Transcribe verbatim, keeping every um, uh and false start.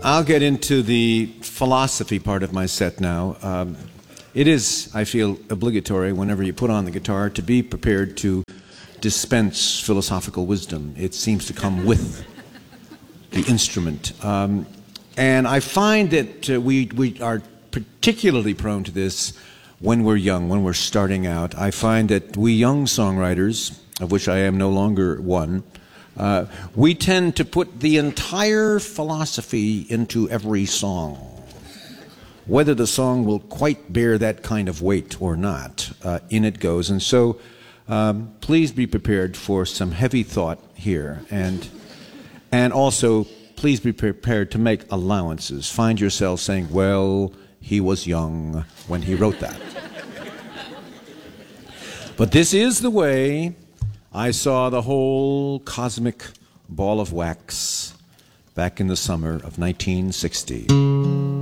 I'll get into the philosophy part of my set now. Um, it is, I feel, obligatory whenever you put on the guitar to be prepared to dispense philosophical wisdom. It seems to come with the instrument. Um, and I find that uh, we, we are particularly prone to this when we're young, when we're starting out. I find that we young songwriters, of which I am no longer one, Uh, we tend to put the entire philosophy into every song, whether the song will quite bear that kind of weight or not. Uh, in it goes. And so um, please be prepared for some heavy thought here. And, and also, please be prepared to make allowances. Find yourself saying, well, he was young when he wrote that. But this is the way I saw the whole cosmic ball of wax back in the summer of nineteen sixty.